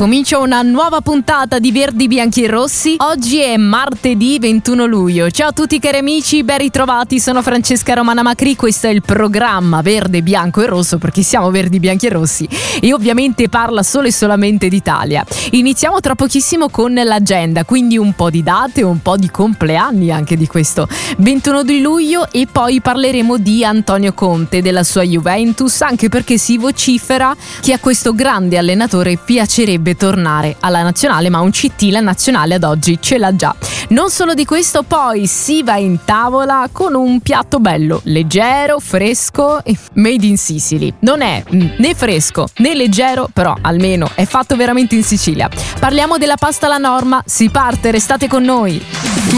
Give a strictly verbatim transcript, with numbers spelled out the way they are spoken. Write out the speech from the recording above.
Comincia una nuova puntata di Verdi, Bianchi e Rossi. Oggi è martedì ventuno luglio. Ciao a tutti cari amici, ben ritrovati. Sono Francesca Romana Macri. Questo è il programma Verde, Bianco e Rosso, perché siamo Verdi, Bianchi e Rossi e ovviamente parla solo e solamente d'Italia. Iniziamo tra pochissimo con l'agenda, quindi un po' di date, un po' di compleanni anche di questo ventuno di luglio, e poi parleremo di Antonio Conte, della sua Juventus, anche perché si vocifera che a questo grande allenatore piacerebbe tornare alla nazionale, ma un C T la nazionale ad oggi ce l'ha già. Non solo di questo, poi si va in tavola con un piatto bello, leggero, fresco e made in Sicily. Non è né fresco né leggero, però almeno è fatto veramente in Sicilia. Parliamo della pasta alla norma, si parte, restate con noi.